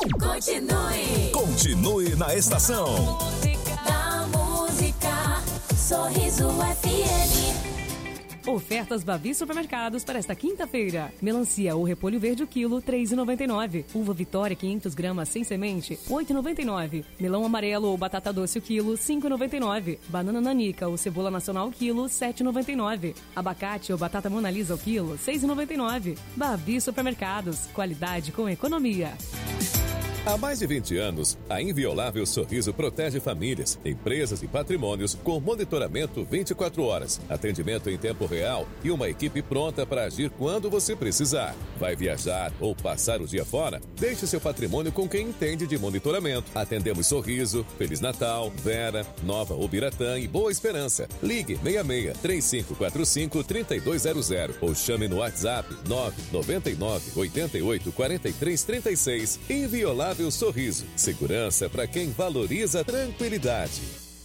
Continue na estação. Da música, Sorriso FM. Ofertas Bavi Supermercados para esta quinta-feira. Melancia ou repolho verde o quilo, R$ 3,99. Uva Vitória 500 gramas sem semente, R$ 8,99. Melão amarelo ou batata doce o quilo, R$ 5,99. Banana nanica ou cebola nacional o quilo, R$ 7,99. Abacate ou batata Mona Lisa o quilo, R$ 6,99. Bavi Supermercados, qualidade com economia. Há mais de 20 anos, a Inviolável Sorriso protege famílias, empresas e patrimônios com monitoramento 24 horas, atendimento em tempo real e uma equipe pronta para agir quando você precisar. Vai viajar ou passar o dia fora? Deixe seu patrimônio com quem entende de monitoramento. Atendemos Sorriso, Feliz Natal, Vera, Nova Ubiratã e Boa Esperança. Ligue 66 3545 3200 ou chame no WhatsApp 999 88 43 36. Inviolável Sorriso. Segurança para quem valoriza a tranquilidade.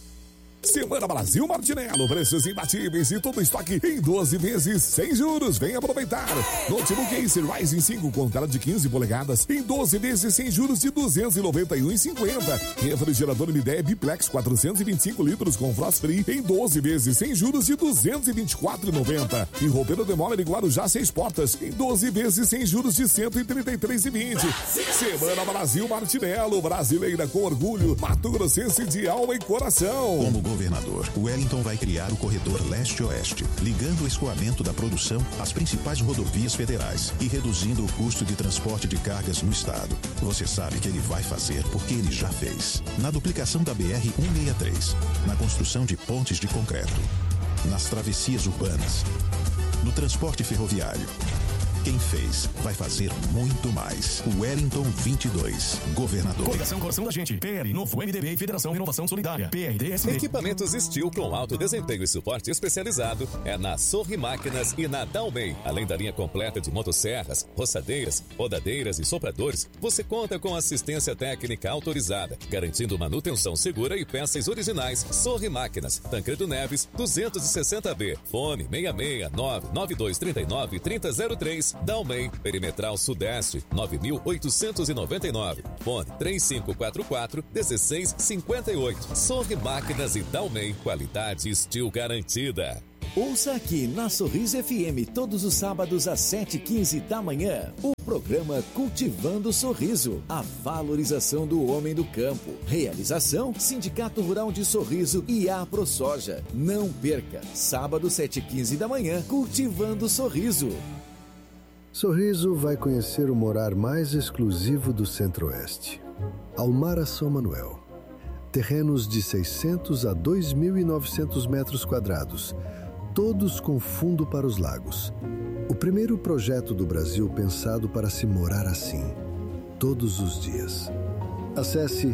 Semana Brasil Martinello, preços imbatíveis e todo estoque em 12 meses sem juros. Vem aproveitar. Notebook Acer Ryzen 5 com tela de 15 polegadas em 12 vezes sem juros de R$ 291,50. Refrigerador Midea Biplex 425 litros com frost free em 12 vezes sem juros de R$ 224,90. E roupeiro Demole Guarujá 6 portas em 12 vezes sem juros de R$ 133,20. Semana Brasil Martinello, brasileira com orgulho, Mato Grossense de alma e coração. Como governador, Wellington vai criar o corredor leste-oeste, ligando o escoamento da produção às principais rodovias federais e reduzindo o custo de transporte de cargas no estado. Você sabe que ele vai fazer porque ele já fez. Na duplicação da BR-163, na construção de pontes de concreto, nas travessias urbanas, no transporte ferroviário. Quem fez, vai fazer muito mais. Wellington 22, governador. Coligação Coração da Gente, PL, Novo MDB e Federação Renovação Solidária, PRDSB. Equipamentos Steel com alto desempenho e suporte especializado é na Sorri Máquinas e na Dalmei. Além da linha completa de motosserras, roçadeiras, rodadeiras e sopradores, você conta com assistência técnica autorizada, garantindo manutenção segura e peças originais. Sorri Máquinas, Tancredo Neves, 260B. Fone 669-9239-3003. Dalmei, Perimetral Sudeste, 9.899. Fone 3544-1658. Sorri Máquinas e Dalmei, qualidade Steel garantida. Ouça aqui na Sorriso FM todos os sábados às 7h15 da manhã. O programa Cultivando Sorriso, a valorização do homem do campo. Realização Sindicato Rural de Sorriso e a ProSoja. Não perca, sábado 7h15 da manhã, Cultivando Sorriso. Sorriso vai conhecer o morar mais exclusivo do Centro-Oeste. Almara São Manuel. Terrenos de 600 a 2.900 metros quadrados, todos com fundo para os lagos. O primeiro projeto do Brasil pensado para se morar assim, todos os dias. Acesse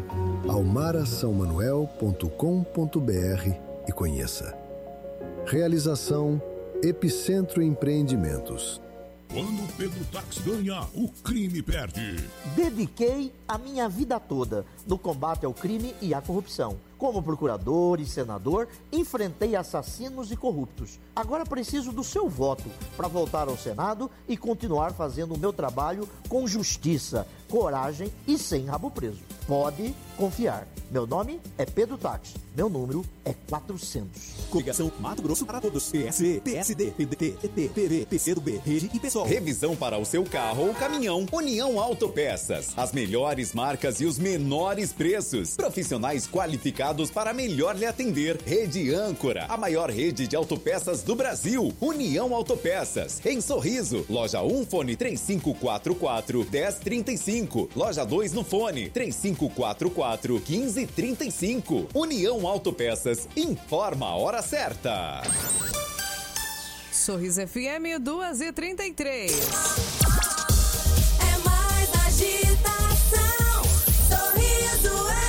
almarasaomanuel.com.br e conheça. Realização Epicentro Empreendimentos. Quando o Pedro Tax ganha, o crime perde. Dediquei a minha vida toda no combate ao crime e à corrupção. Como procurador e senador, enfrentei assassinos e corruptos. Agora preciso do seu voto para voltar ao Senado e continuar fazendo o meu trabalho com justiça, coragem e sem rabo preso. Pode confiar. Meu nome é Pedro Tax. Meu número é 400. Coligação Mato Grosso para Todos. PSC, PSD, PDT, PT, PV, PCdoB, Rede e PSOL. Revisão para o seu carro ou caminhão. União Autopeças. As melhores marcas e os menores preços. Profissionais qualificados para melhor lhe atender. Rede Âncora, a maior rede de autopeças do Brasil. União Autopeças. Em Sorriso, loja 1, fone 3544-1035. Loja 2 no fone 3544-1535. União Autopeças, informa a hora certa. Sorriso FM 2h33. É mais agitação. Sorriso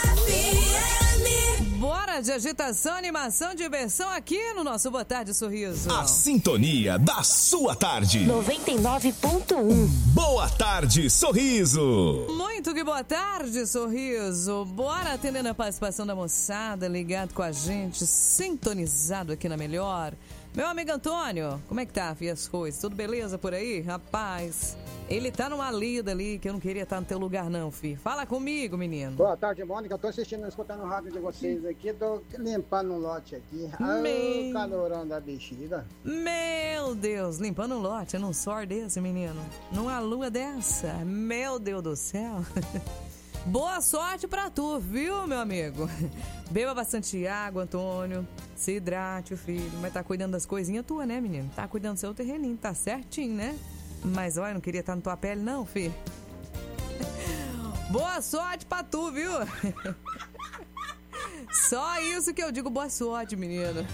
FM. Bora de agitação, animação, diversão aqui no nosso Boa Tarde Sorriso. A sintonia da sua tarde. 99.1. Boa Tarde Sorriso. Muito que boa tarde, Sorriso. Bora atendendo a participação da moçada, ligado com a gente, sintonizado aqui na Melhor. Meu amigo Antônio, como é que tá, filho, as coisas? Tudo beleza por aí? Rapaz, ele tá numa lida ali que eu não queria estar no teu lugar não, filho. Fala comigo, menino. Boa tarde, Mônica. Eu tô escutando o rádio de vocês aqui, tô limpando um lote aqui. O calorão da bexiga. Meu Deus, limpando um lote num sol desse, menino. Numa lua dessa. Meu Deus do céu. Boa sorte pra tu, viu, meu amigo? Beba bastante água, Antônio. Se hidrate, filho. Mas tá cuidando das coisinhas tuas, né, menino? Tá cuidando do seu terreninho, tá certinho, né? Mas, olha, não queria estar na tua pele, não, filho. Boa sorte pra tu, viu? Só isso que eu digo, boa sorte, menino.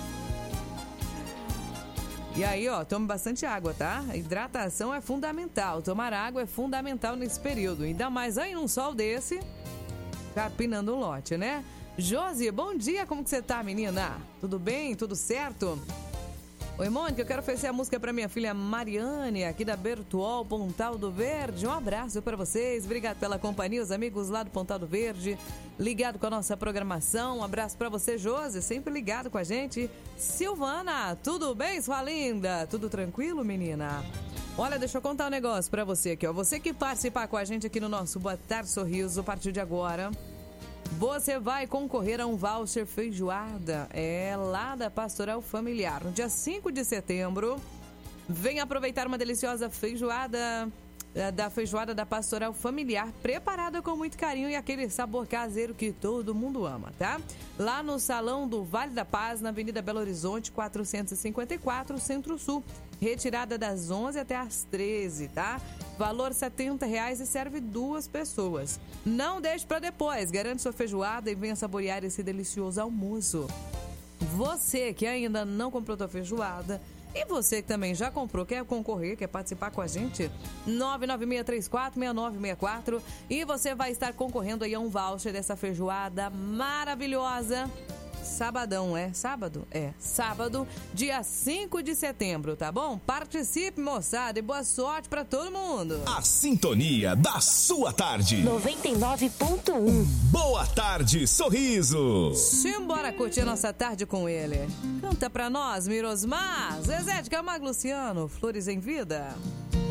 E aí, ó, tome bastante água, tá? A hidratação é fundamental. Tomar água é fundamental nesse período. Ainda mais aí num sol desse, capinando um lote, né? Josi, bom dia, como que você tá, menina? Tudo bem? Tudo certo? Oi, Mônica, eu quero oferecer a música pra minha filha Mariane, aqui da Bertuol, Pontal do Verde. Um abraço pra vocês, obrigado pela companhia, os amigos lá do Pontal do Verde, ligado com a nossa programação. Um abraço pra você, Josi, sempre ligado com a gente. Silvana, tudo bem, sua linda? Tudo tranquilo, menina? Olha, deixa eu contar um negócio pra você aqui, ó. Você que participar com a gente aqui no nosso Boa Tarde Sorriso, a partir de agora, você vai concorrer a um voucher feijoada, lá da Pastoral Familiar. No dia 5 de setembro, vem aproveitar uma deliciosa feijoada, da feijoada da Pastoral Familiar, preparada com muito carinho e aquele sabor caseiro que todo mundo ama, tá? Lá no Salão do Vale da Paz, na Avenida Belo Horizonte, 454, Centro-Sul. Retirada das 11 até as 13, tá? Valor R$70 e serve 2 pessoas. Não deixe para depois, garante sua feijoada e venha saborear esse delicioso almoço. Você que ainda não comprou sua feijoada e você que também já comprou, quer concorrer, quer participar com a gente, 996346964 e você vai estar concorrendo aí a um voucher dessa feijoada maravilhosa. Sabadão, é? Sábado? É, sábado, dia 5 de setembro, tá bom? Participe, moçada, e boa sorte pra todo mundo. A sintonia da sua tarde. 99.1. Boa tarde, Sorriso. Simbora curtir a nossa tarde com ele. Canta pra nós, Mirosmar, Zezé de Camargo Luciano, Flores em Vida.